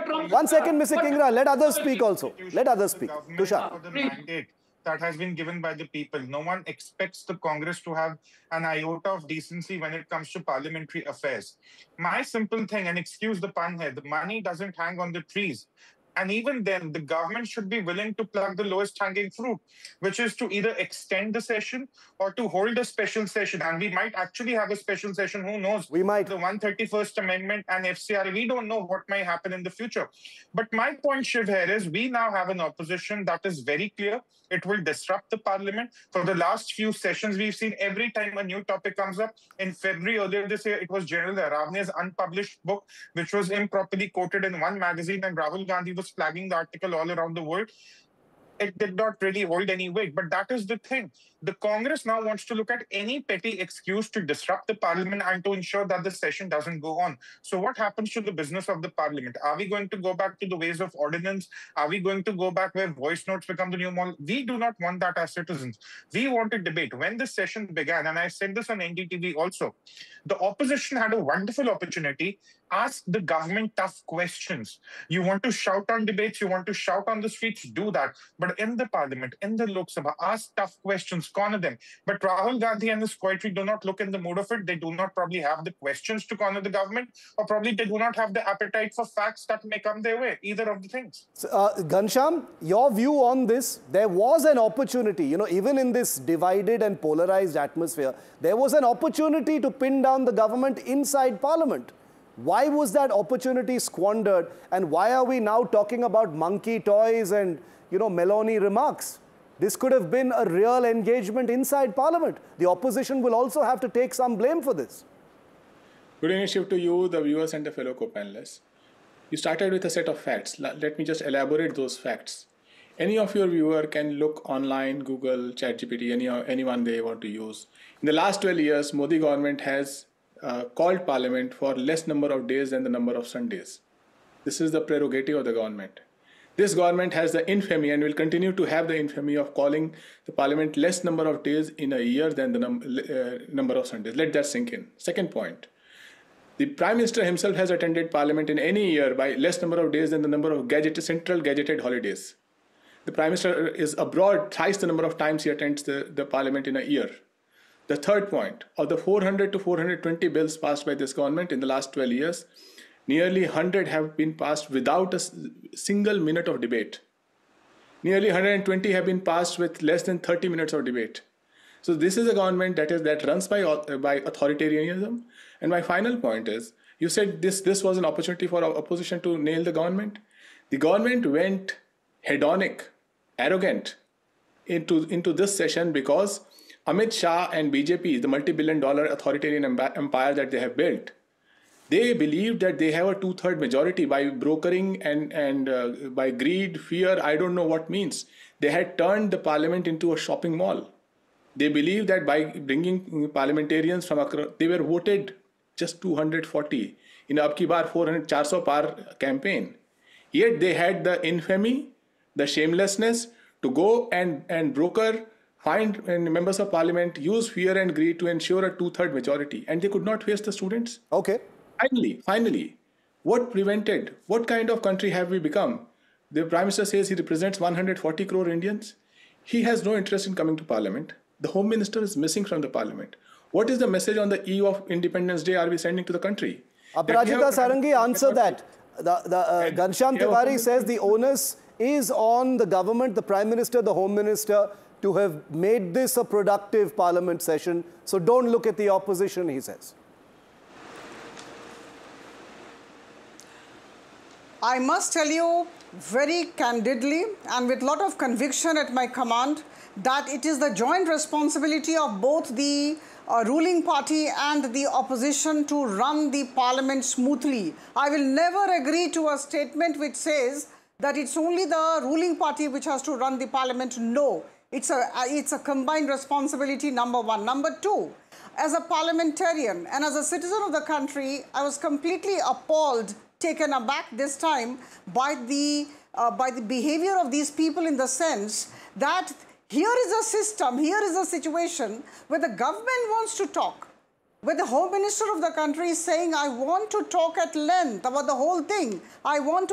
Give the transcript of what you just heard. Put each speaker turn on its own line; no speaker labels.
One second, Mr. Kingra. Let others speak also. Let others speak. Tushar.
For the mandate that has been given by the people. No one expects the Congress to have an iota of decency when it comes to parliamentary affairs. My simple thing, and excuse the pun here, the money doesn't hang on the trees. And even then, the government should be willing to pluck the lowest hanging fruit, which is to either extend the session or to hold a special session. And we might actually have a special session. Who knows?
We might.
The 131st Amendment and FCRA, we don't know what may happen in the future. But my point, Shiv, here is we now have an opposition that is very clear. It will disrupt the parliament. For the last few sessions, we've seen every time a new topic comes up. In February earlier this year, it was General Aravne's unpublished book, which was improperly quoted in one magazine, and Rahul Gandhi was flagging the article all around the world. It did not really hold any weight. But that is the thing. The Congress now wants to look at any petty excuse to disrupt the parliament and to ensure that the session doesn't go on. So what happens to the business of the parliament? Are we going to go back to the ways of ordinance? Are we going to go back where voice notes become the new model? We do not want that as citizens. We want a debate. When this session began, and I said this on NDTV also, the opposition had a wonderful opportunity. Ask the government tough questions. You want to shout on debates, you want to shout on the streets, do that. But in the parliament, in the Lok Sabha, ask tough questions, corner them. But Rahul Gandhi and his poetry do not look in the mood of it. They do not probably have the questions to corner the government, or probably they do not have the appetite for facts that may come their way, either of the things.
So, Ghanshyam, your view on this, there was an opportunity, even in this divided and polarized atmosphere, there was an opportunity to pin down the government inside parliament. Why was that opportunity squandered, and why are we now talking about monkey toys and, Meloni remarks? This could have been a real engagement inside Parliament. The opposition will also have to take some blame for this.
Good evening, Shiv, to you, the viewers and the fellow co-panelists. You started with a set of facts. Let me just elaborate those facts. Any of your viewer can look online, Google, ChatGPT, anyone they want to use. In the last 12 years, Modi government has called Parliament for less number of days than the number of Sundays. This is the prerogative of the government. This government has the infamy and will continue to have the infamy of calling the Parliament less number of days in a year than the number of Sundays. Let that sink in. Second point. The Prime Minister himself has attended Parliament in any year by less number of days than the number of central gazetted holidays. The Prime Minister is abroad thrice the number of times he attends the Parliament in a year. The third point, of the 400 to 420 bills passed by this government in the last 12 years, nearly 100 have been passed without a single minute of debate. Nearly 120 have been passed with less than 30 minutes of debate. So this is a government that runs by authoritarianism. And my final point is, you said this was an opportunity for opposition to nail the government. The government went hedonic, arrogant into this session because Amit Shah and BJP, the multi-billion-dollar authoritarian empire that they have built, they believe that they have a two-third majority by brokering and by greed, fear, I don't know what means. They had turned the parliament into a shopping mall. They believe that by bringing parliamentarians from across, they were voted just 240 in Ab Ki Baar 400 par campaign. Yet they had the infamy, the shamelessness to go and broker, find members of parliament, use fear and greed to ensure a two-third majority. And they could not face the students.
Okay.
Finally, what kind of country have we become? The Prime Minister says he represents 140 crore Indians. He has no interest in coming to Parliament. The Home Minister is missing from the Parliament. What is the message on the eve of Independence Day are we sending to the country?
Aparajita Sarangi, answer that. Ghanshyam Tiwari says the onus is on the government, the Prime Minister, the Home Minister, to have made this a productive Parliament session. So don't look at the opposition, he says.
I must tell you very candidly and with a lot of conviction at my command that it is the joint responsibility of both the ruling party and the opposition to run the parliament smoothly. I will never agree to a statement which says that it's only the ruling party which has to run the parliament. No, it's a combined responsibility, number one. Number two, as a parliamentarian and as a citizen of the country, I was completely appalled, taken aback this time by the behavior of these people, in the sense that here is a system, here is a situation where the government wants to talk, where the Home Minister of the country is saying, I want to talk at length about the whole thing. I want to